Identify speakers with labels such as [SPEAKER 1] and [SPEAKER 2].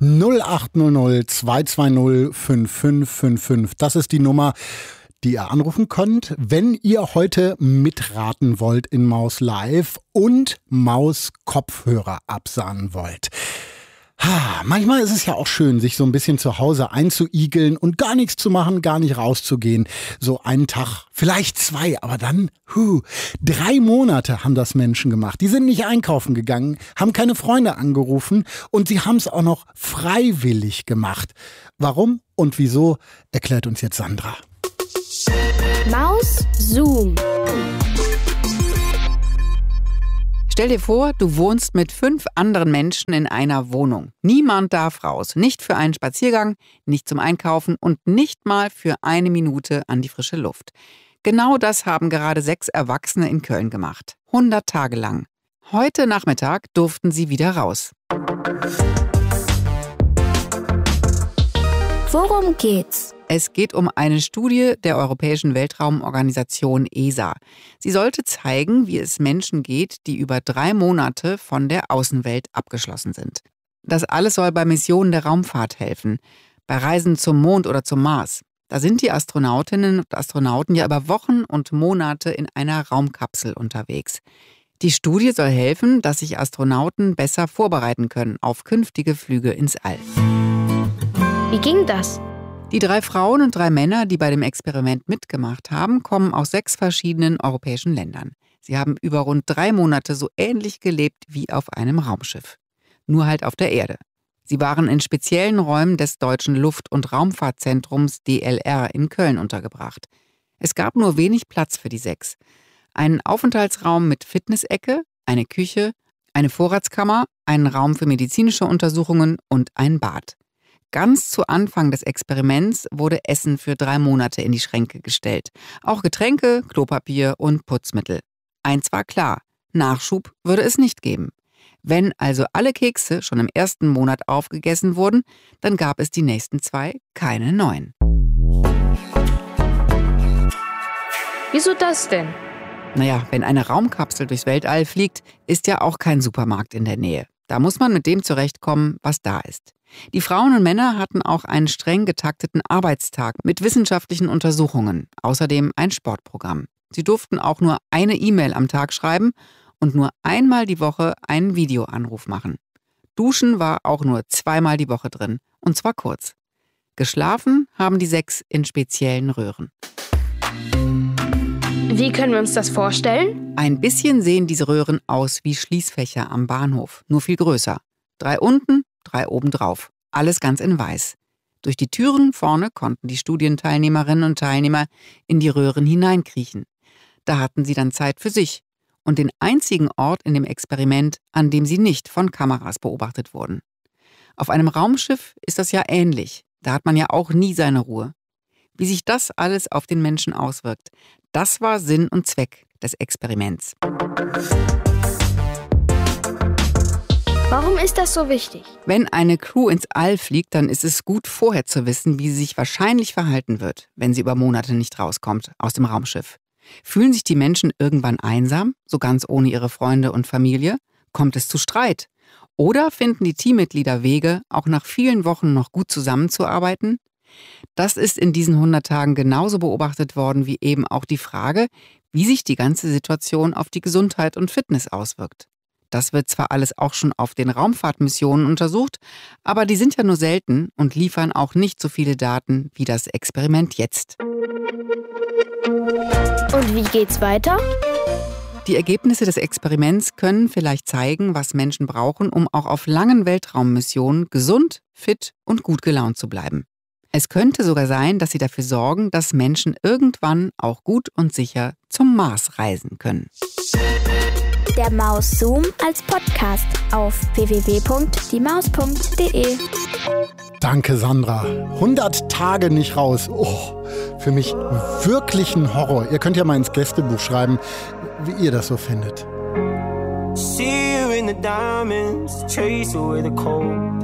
[SPEAKER 1] 0800 220 5555. Das ist die Nummer, die ihr anrufen könnt, wenn ihr heute mitraten wollt in Maus Live und Maus Kopfhörer absahnen wollt. Manchmal ist es ja auch schön, sich so ein bisschen zu Hause einzuigeln und gar nichts zu machen, gar nicht rauszugehen. So einen Tag, vielleicht 2, aber dann, 3 Monate haben das Menschen gemacht. Die sind nicht einkaufen gegangen, haben keine Freunde angerufen und sie haben es auch noch freiwillig gemacht. Warum und wieso, erklärt uns jetzt Sandra.
[SPEAKER 2] Maus Zoom.
[SPEAKER 3] Stell dir vor, du wohnst mit 5 anderen Menschen in einer Wohnung. Niemand darf raus, nicht für einen Spaziergang, nicht zum Einkaufen und nicht mal für 1 Minute an die frische Luft. Genau das haben gerade 6 Erwachsene in Köln gemacht. 100 Tage lang. Heute Nachmittag durften sie wieder raus.
[SPEAKER 2] Worum geht's?
[SPEAKER 3] Es geht um eine Studie der Europäischen Weltraumorganisation ESA. Sie sollte zeigen, wie es Menschen geht, die über 3 Monate von der Außenwelt abgeschlossen sind. Das alles soll bei Missionen der Raumfahrt helfen, bei Reisen zum Mond oder zum Mars. Da sind die Astronautinnen und Astronauten ja über Wochen und Monate in einer Raumkapsel unterwegs. Die Studie soll helfen, dass sich Astronauten besser vorbereiten können auf künftige Flüge ins All.
[SPEAKER 2] Wie ging das?
[SPEAKER 3] Die 3 Frauen und 3 Männer, die bei dem Experiment mitgemacht haben, kommen aus 6 verschiedenen europäischen Ländern. Sie haben über rund 3 Monate so ähnlich gelebt wie auf einem Raumschiff. Nur halt auf der Erde. Sie waren in speziellen Räumen des Deutschen Luft- und Raumfahrtzentrums DLR in Köln untergebracht. Es gab nur wenig Platz für die 6. Einen Aufenthaltsraum mit Fitnessecke, eine Küche, eine Vorratskammer, einen Raum für medizinische Untersuchungen und ein Bad. Ganz zu Anfang des Experiments wurde Essen für 3 Monate in die Schränke gestellt. Auch Getränke, Klopapier und Putzmittel. Eins war klar, Nachschub würde es nicht geben. Wenn also alle Kekse schon im 1. Monat aufgegessen wurden, dann gab es die nächsten 2 keine neuen.
[SPEAKER 2] Wieso das denn?
[SPEAKER 3] Naja, wenn eine Raumkapsel durchs Weltall fliegt, ist ja auch kein Supermarkt in der Nähe. Da muss man mit dem zurechtkommen, was da ist. Die Frauen und Männer hatten auch einen streng getakteten Arbeitstag mit wissenschaftlichen Untersuchungen, außerdem ein Sportprogramm. Sie durften auch nur eine E-Mail am Tag schreiben und nur einmal die Woche einen Videoanruf machen. Duschen war auch nur 2-mal die Woche drin, und zwar kurz. Geschlafen haben die 6 in speziellen Röhren.
[SPEAKER 2] Wie können wir uns das vorstellen?
[SPEAKER 3] Ein bisschen sehen diese Röhren aus wie Schließfächer am Bahnhof, nur viel größer. 3 unten, 3 oben drauf. Alles ganz in weiß. Durch die Türen vorne konnten die Studienteilnehmerinnen und Teilnehmer in die Röhren hineinkriechen. Da hatten sie dann Zeit für sich und den einzigen Ort in dem Experiment, an dem sie nicht von Kameras beobachtet wurden. Auf einem Raumschiff ist das ja ähnlich. Da hat man ja auch nie seine Ruhe. Wie sich das alles auf den Menschen auswirkt, das war Sinn und Zweck des Experiments.
[SPEAKER 2] Warum ist das so wichtig?
[SPEAKER 3] Wenn eine Crew ins All fliegt, dann ist es gut, vorher zu wissen, wie sie sich wahrscheinlich verhalten wird, wenn sie über Monate nicht rauskommt aus dem Raumschiff. Fühlen sich die Menschen irgendwann einsam, so ganz ohne ihre Freunde und Familie? Kommt es zu Streit? Oder finden die Teammitglieder Wege, auch nach vielen Wochen noch gut zusammenzuarbeiten? Das ist in diesen 100 Tagen genauso beobachtet worden wie eben auch die Frage, wie sich die ganze Situation auf die Gesundheit und Fitness auswirkt. Das wird zwar alles auch schon auf den Raumfahrtmissionen untersucht, aber die sind ja nur selten und liefern auch nicht so viele Daten wie das Experiment jetzt.
[SPEAKER 2] Und wie geht's weiter?
[SPEAKER 3] Die Ergebnisse des Experiments können vielleicht zeigen, was Menschen brauchen, um auch auf langen Weltraummissionen gesund, fit und gut gelaunt zu bleiben. Es könnte sogar sein, dass sie dafür sorgen, dass Menschen irgendwann auch gut und sicher zum Mars reisen können.
[SPEAKER 2] Der Maus Zoom als Podcast auf www.diemaus.de.
[SPEAKER 1] Danke, Sandra. 100 Tage nicht raus. Oh, für mich wirklich ein Horror. Ihr könnt ja mal ins Gästebuch schreiben, wie ihr das so findet.
[SPEAKER 4] See you in the diamonds, chase away the cold.